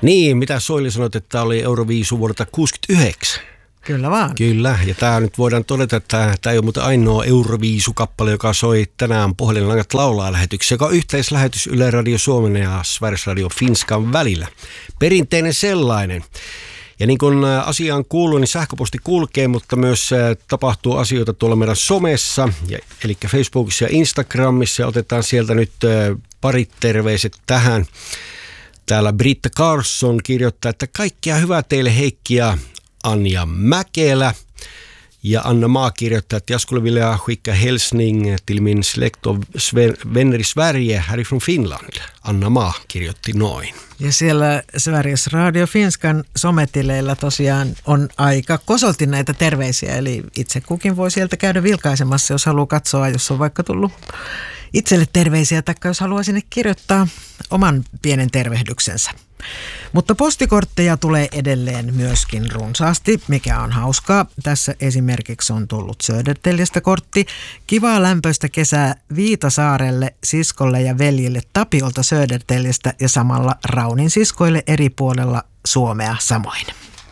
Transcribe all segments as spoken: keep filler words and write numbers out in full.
Niin, mitä Soili sanoit, että oli Euroviisu vuodelta kuusikymmentäyhdeksän. Kyllä vaan. Kyllä, ja tämä nyt voidaan todeta, että tämä ei ole muuten ainoa Euroviisu-kappale, joka soi tänään Puhelinlangat laulaa -lähetyksessä, joka on yhteislähetys Yle Radio Suomen ja Sveriges Radio Finskan välillä. Perinteinen sellainen. Ja niin kuin asiaan kuuluu, niin sähköposti kulkee, mutta myös tapahtuu asioita tuolla meidän somessa, ja, eli Facebookissa ja Instagramissa. Ja otetaan sieltä nyt parit terveiset tähän. Täällä Britta Carson kirjoittaa, että kaikkia hyvää teille Heikki ja Anja Mäkelä. Ja Anna Maa kirjoittaa, att jag skulle vilja skicka hälsning till min släkt och vänner i Sverige härifrån Finland. Anna Maa kirjoitti noin. Ja siellä Sveriges Radio Finskan sometileillä tosiaan on aika kosolti näitä terveisiä, eli itse kukin voi sieltä käydä vilkaisemassa, jos haluaa katsoa, jos on vaikka tullut itselle terveisiä, tai jos haluaa sinne kirjoittaa oman pienen tervehdyksensä. Mutta postikortteja tulee edelleen myöskin runsaasti, mikä on hauskaa. Tässä esimerkiksi on tullut Södertäljestä kortti. Kivaa lämpöistä kesää Viitasaarelle, siskolle ja veljille Tapiolta Södertäljestä ja samalla Raunin siskoille eri puolella Suomea samoin.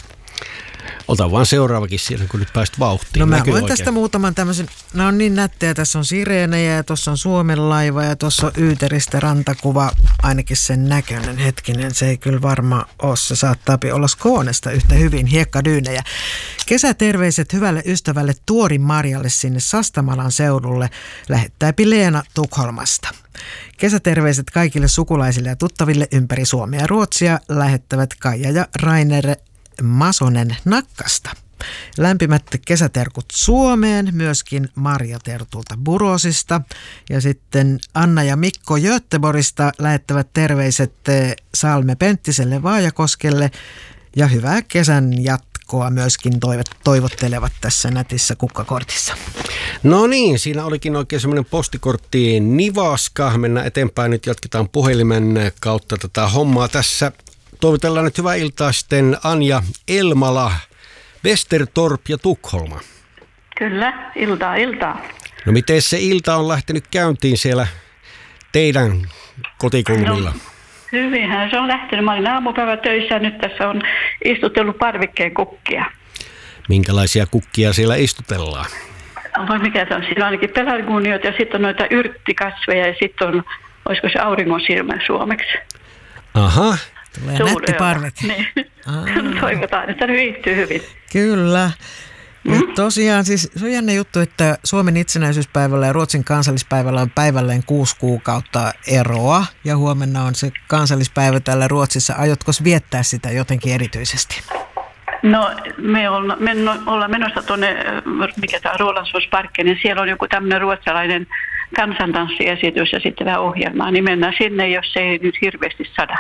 Ota vaan seuraavakin siellä, kun nyt pääst vauhtiin. No mä Näkyy voin oikein. tästä muutaman tämmöisen, nämä on niin nättejä, tässä on sireenejä ja tuossa on Suomen laiva ja tuossa on Yyteristä rantakuva, ainakin sen näköinen hetkinen, se ei kyllä varmaan ole, se saattaa olla Skoonesta yhtä hyvin, hiekkadyynejä. Kesäterveiset hyvälle ystävälle Tuorin Marjalle sinne Sastamalan seudulle, lähettääpi Leena Tukholmasta. Kesäterveiset kaikille sukulaisille ja tuttaville ympäri Suomea ja Ruotsia lähettävät Kaija ja Rainer Masonen Nakkasta. Lämpimät kesäterkut Suomeen, myöskin Marja Tertulta Burosista. Ja sitten Anna ja Mikko Göteborgista lähettävät terveiset Salme Penttiselle Vaajakoskelle. Ja hyvää kesän jatkoa myöskin toivottelevat tässä nätissä kukkakortissa. No niin, siinä olikin oikein semmoinen postikortti nivaska. Mennään eteenpäin, nyt jatketaan puhelimen kautta tätä hommaa tässä. Toivotellaan nyt hyvää iltaa sitten Anja Elmala, Westertorp ja Tukholma. Kyllä, iltaa, iltaa. No miten se ilta on lähtenyt käyntiin siellä teidän kotikulmilla? No, hyvinhän se on lähtenyt. Mä olin aamupäivä töissä ja nyt tässä on istutellut parvikkeen kukkia. Minkälaisia kukkia siellä istutellaan? Voi mikä se on? Siinä on ainakin pelargoniot ja sitten on noita yrttikasveja ja sitten on, olisiko se auringon silmä suomeksi? Aha. Tulee nätti parveke. Niin. Toivotaan, että ne viihtyy hyvin. Kyllä. Ja tosiaan siis se on jännä juttu, että Suomen itsenäisyyspäivällä ja Ruotsin kansallispäivällä on päivälleen kuusi kuukautta eroa. Ja huomenna on se kansallispäivä täällä Ruotsissa. Aiotko viettää sitä jotenkin erityisesti? No me, olla, me ollaan menossa tuonne, mikä tämä Rolandsforsparken, niin siellä on joku tämmöinen ruotsalainen kansantanssiesitys ja sitten vähän ohjelmaa. Niin mennään sinne, jos ei nyt hirveästi sada.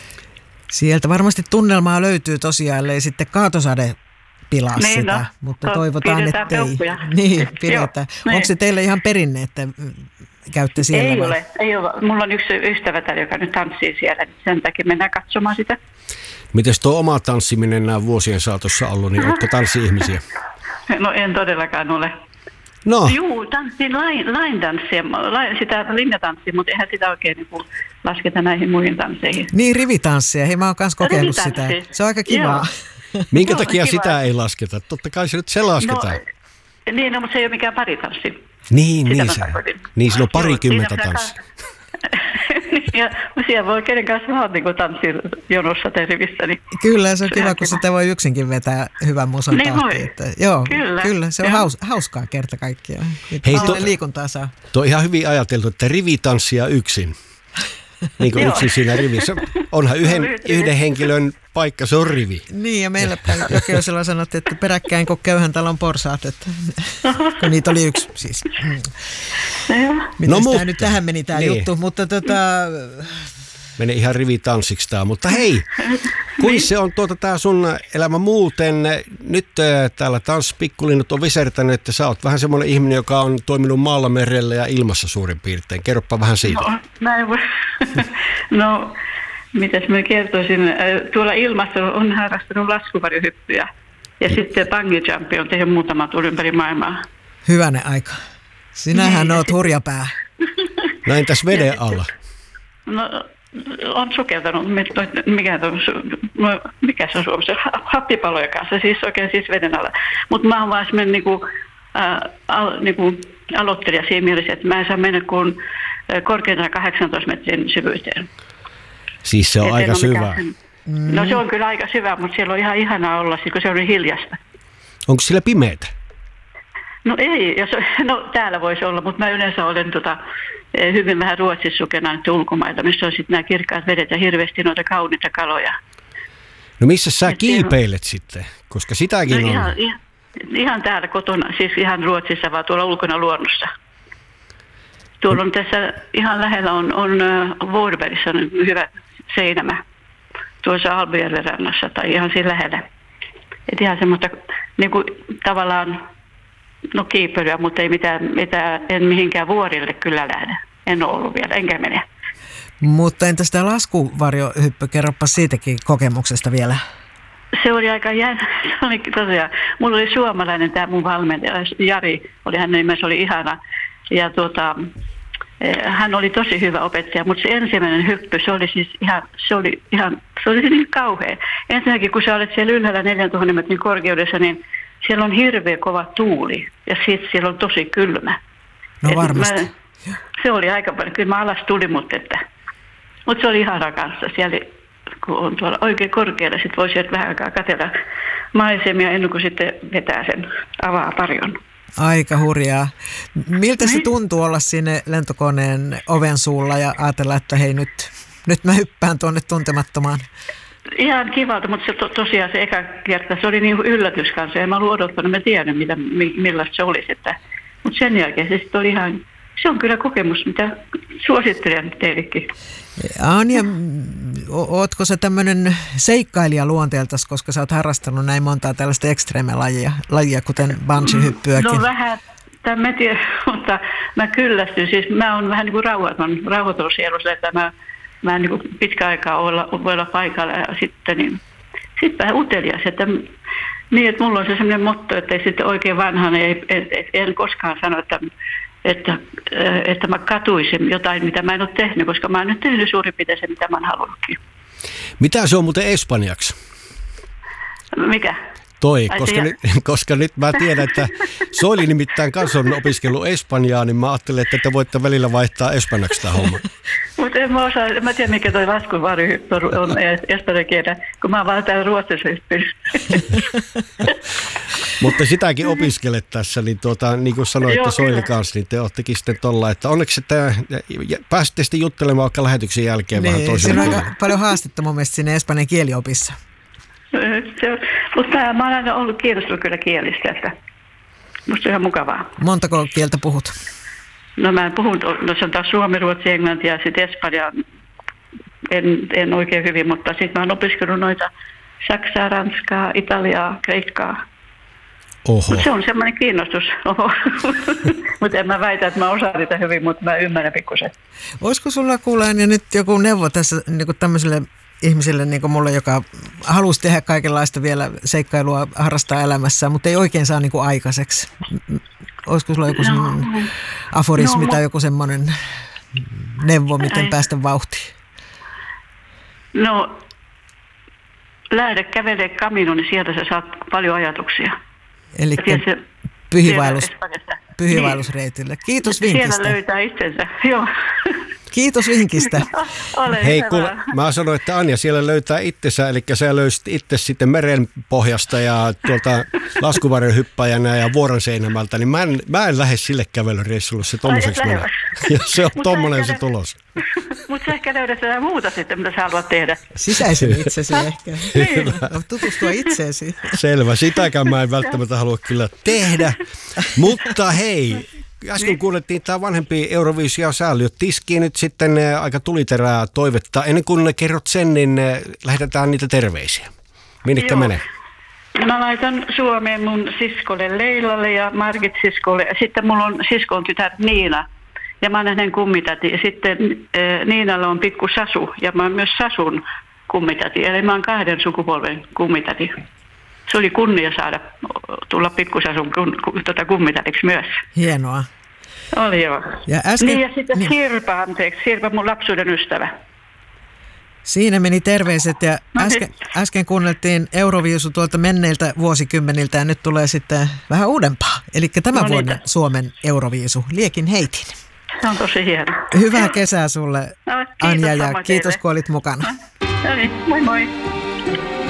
Sieltä varmasti tunnelmaa löytyy tosiaan, ellei sitten kaatosade pilaa niin, sitä, no, mutta toivotaan, että ei. Peukkuja. Niin, pidetään. Joo, onko se teille ihan perinne, että käytte siellä? Ei vai? ole, ei ole. Mulla on yksi ystävä, joka nyt tanssii siellä, niin sen takia mennään katsomaan sitä. Mites tuo oma tanssiminen nämä vuosien saatossa ollut, niin oletko tanssi-ihmisiä? No en todellakaan ole. No. Juu, tanssin line, line tanssia, sitä linjatanssia, mutta eihän sitä oikein niin kuin lasketa näihin muihin tansseihin. Niin, rivitanssia. Hei, mä oon kanssa kokeillut sitä. Se on aika kivaa. Minkä Joo, takia kiva. Sitä ei lasketa? Totta kai se nyt se lasketaan. No, niin, no, mutta se ei ole mikään paritanssi. Niin, Sitä niin, mä se, tarkoitin. niin siinä on Joo, parikymmentä siinä tanssia. ja siellä voi kenen kanssa vaan niin tanssia jonossa tai rivissä. Niin Kyllä, se on kiva, kun sitä voi yksinkin vetää hyvän musan niin tahtiin. Että, joo, kyllä, kyllä, se on haus, hauskaa kerta kaikkiaan. Hei, to, to, liikuntaa saa. Tuo on ihan hyvin ajateltu, että rivitanssia yksin. Niin kuin yksin siinä rivissä. Onhan yhden, yhden henkilön paikka, se on rivi. Niin, ja meillä Jokioisella sanottiin, että peräkkäin kuin köyhän talon porsaat, että kun niitä oli yksi siis. Miten no, tämä nyt tähän meni tämä niin. juttu, mutta tota... Mene ihan rivitanssiksi tämä, mutta hei, kuin se on tuota tämä sun elämä muuten, nyt äh, täällä Tanssipikkulinnut on visertänyt, että sä oot vähän semmoinen ihminen, joka on toiminut maalla, merellä ja ilmassa suurin piirtein. Kerropa vähän siitä. No, näin voi. No, mitäs mä kertoisin, tuolla ilmassa on harrastanut laskuvarjohyppyjä ja sitten bungee jumpi on tehnyt muutama tuon ympäri maailmaa. Hyvänen aika. Sinähän niin, oot hurjapää. No entäs veden alla? No on sukeltanut, mikä, no, mikä se on Suomessa, happipalojen kanssa, siis oikein siis veden alla. Mutta mä oon vaan semmoinen niinku, äh, al, niinku, aloittelija siinä mielessä, että mä en saa mennä kuin korkeintaan kahdeksantoista metrin syvyyteen. Siis se on Et aika syvä. Mikään, no se on kyllä aika syvä, mutta siellä on ihan ihanaa olla, kun se on niin hiljasta. Onko siellä pimeätä? No ei, jos, no täällä voisi olla, mutta mä yleensä olen tota, hyvin vähän Ruotsissa sukenaan ulkomailla, missä on sitten nämä kirkkaat vedet ja hirveästi noita kauniita kaloja. No missä sä Et kiipeilet on sitten? Koska sitäkin no on. Ihan, ihan, ihan täällä kotona, siis ihan Ruotsissa, vaan tuolla ulkona luonnossa. Tuolla on tässä ihan lähellä on, on Vårbergissa on hyvä Seinämä, tuossa Albijärven rannassa tai ihan siinä lähellä. Et ihan semmoista niin kuin tavallaan, no kiipeilyä, mutta ei mitään, mitään, en mihinkään vuorille kyllä lähde. En ole ollut vielä, enkä mene. Mutta entä sitä laskuvarjohyppy, kerropa siitäkin kokemuksesta vielä. Se oli aika jännä. Se oli tosiaan, mulla oli suomalainen tämä mun valmentaja, Jari, oli hänen nimensä, oli ihana. Ja tuota, hän oli tosi hyvä opettaja, mutta se ensimmäinen hyppy, se oli siis ihan, se oli ihan, se oli niin kauhea. Ensinnäkin, kun sä olet siellä ylhäällä neljäntuhannen metrin korkeudessa, niin siellä on hirveä kova tuuli ja sitten siellä on tosi kylmä. No et varmasti. Mä, se oli aika paljon, kyllä mä alas tulin, mutta, että, mutta se oli ihana kanssa. Siellä kun on tuolla oikein korkealla, sitten voi sieltä vähän aikaa katsella maisemia ennen kuin sitten vetää sen, avaa parjon. Aika hurjaa. Miltä se tuntuu olla sinne lentokoneen oven suulla ja ajatella, että hei nyt, nyt mä hyppään tuonne tuntemattomaan? Ihan kivalta, mutta se to, tosiaan se eka kerta, se oli niin kuin yllätys kanssa. En mä ollut odottanut, mä tiedän mitä, millaista se olisi. Että, mutta sen jälkeen se sitten oli ihan, se on kyllä kokemus, mitä suosittelen teillekin. Anja, ootko sä tämmöinen seikkailija luonteeltasi, koska sä oot harrastanut näin montaa tällaista ekstreeme-lajia, lajia, kuten bungee-hyppyäkin? No vähän, tämän mä tiedän, mutta mä kyllästyn. Siis mä oon vähän niin kuin rauhaton, rauhaton sielussa, että mä, mä en niin kuin pitkä aikaa olla, voi olla paikalla ja sitten niin, sit vähän utelias. Että, niin, että mulla on se sellainen motto, että ei sitten oikein vanhana, ei, en koskaan sano, että Että, että mä katuisin jotain, mitä mä en ole tehnyt, koska mä oon nyt tehnyt suurin piirtein se, mitä mä oon halunnutkin. Mitä se on muuten espanjaksi? Mikä? Toi, Ai koska, se, nyt, koska nyt mä tiedän, että Soili nimittäin kanssa on opiskellut espanjaa, niin mä ajattelin, että te voitte välillä vaihtaa espanjaksi tämä homma. Mutta en mä osaa, mä tiedän mikä toi laskuvarjohyppy on espanjan kielä, kun mä oon vaan täällä Ruotsissa hyppynyt. Mutta sitäkin opiskelet tässä, niin, tuota, niin kuin sanoitte Joo, Soili kyllä. kanssa, niin te oottekin sitten tuolla, että onneksi että pääsitte sitten juttelemaan vaikka lähetyksen jälkeen vähän Niin, toisella siinä on kielellä. aika paljon haastetta mun mielestä sinne espanjan kieliopissa. Mutta mä, mä oon aina ollut kiinnostunut kyllä kielistä, että musta on ihan mukavaa. Montako kieltä puhut? No mä puhun, no se on taas suomi, ruotsi, englanti ja sitten espanja. En, en oikein hyvin, mutta sitten mä oon opiskellut noita saksaa, ranskaa, italiaa, kreikkaa. Oho. Mutta se on semmoinen kiinnostus. Mutta en mä väitä, että mä osaan niitä hyvin, mutta mä ymmärrän pikkusen. Olisiko sulla kuuleen ja nyt joku neuvo tässä niin kuin tämmöiselle ihmiselle niin kuin mulle, joka halusi tehdä kaikenlaista vielä seikkailua, harrastaa elämässään, mutta ei oikein saa niin kuin aikaiseksi? Olisiko sulla joku semmoinen No. aforismi No, tai mu- joku semmoinen neuvo, miten Ei. päästä vauhtiin? No, lähde kävelee Caminoon, niin sieltä sä saat paljon ajatuksia. Eli Tiedätkö, pyhivaellus, siellä Espanjassa. pyhivaellusreitille. Kiitos Niin, vinkistä. siellä löytää itsensä, joo. Kiitos vinkistä. Ole Hei, hyvä. kuule, mä sanoin, että Anja siellä löytää itsensä, eli sä löysit itse sitten meren pohjasta ja tuolta laskuvarjohyppäjänä ja vuoren seinämältä, niin mä en, mä en lähde sille kävelyreissulle, se tommoseksi Ai, et menee. lähde. Ja se on Mutta tommonen ehkä se ne- tulos. Mutta sä ehkä löydät jotain muuta sitten, mitä sä haluat tehdä. Sisäisen itsesi ehkä. Niin. Tutustua itseesi. Selvä, sitäkään mä en välttämättä halua kyllä tehdä. Mutta hei, äsken kuulettiin tämä vanhempi Euroviisia sääli. Tiskii nyt sitten eh, aika tuliterää toivetta. Ennen kuin ne kerrot sen, niin eh, lähetetään niitä terveisiä. Minnekä Joo. menee? Mä laitan Suomeen mun siskolle Leilalle ja Margit siskolle. Ja sitten mulla on siskon tytär Niina. Ja mä oon hänen kummitäti. Ja sitten äh, Niinalla on pikku Sasu. Ja mä oon myös Sasun kummitäti. Eli mä oon kahden sukupolven kummitäti. Se oli kunnia saada tulla pikkusasun kun, kun, tota kummitätiksi myös. Hienoa. Oli joo. Ja äsken- Niin ja sitten niin. Sirpa, anteeksi. Sirpa mun lapsuuden ystävä. Siinä meni terveiset ja No äsken, niin. äsken kuunneltiin Euroviisu tuolta menneiltä vuosikymmeniltä ja nyt tulee sitten vähän uudempaa. Eli tämän No niin. vuoden Suomen Euroviisu, Liekin heitin. Se on tosi hieno. Hyvää kesää sulle, No, kiitos Anja, ja samoin kiitos teille. kun olit mukana. No niin, moi moi.